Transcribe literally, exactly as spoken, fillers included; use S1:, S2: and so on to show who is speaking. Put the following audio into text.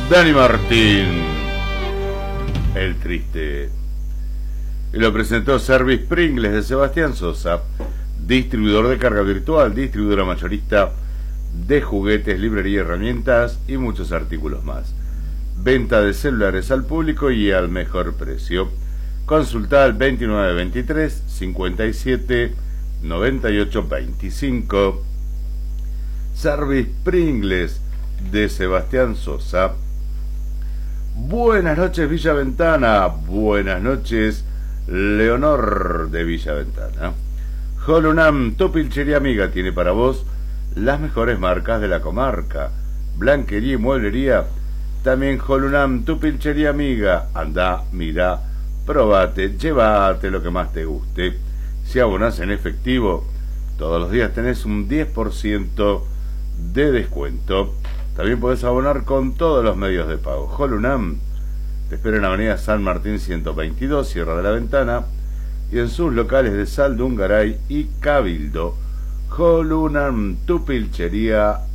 S1: Dani Martín, el triste. Y lo presentó Service Pringles de Sebastián Sosa, distribuidor de carga virtual, distribuidora mayorista de juguetes, librería, herramientas y muchos artículos más. Venta de celulares al público y al mejor precio. Consulta al veintinueve veintitrés cincuenta y siete noventa y ocho veinticinco. Service Pringles de Sebastián Sosa. Buenas noches Villa Ventana, buenas noches Leonor de Villa Ventana. Holunam, tu pilchería amiga, tiene para vos las mejores marcas de la comarca, blanquería y mueblería. También Holunam, tu pilchería amiga, anda, mira, probate, llévate lo que más te guste. Si abonás en efectivo, todos los días tenés un diez por ciento de descuento. También podés abonar con todos los medios de pago. Holunam te espera en Avenida San Martín ciento veintidós, Sierra de la Ventana, y en sus locales de Saldungaray y Cabildo. Holunam, tu pilchería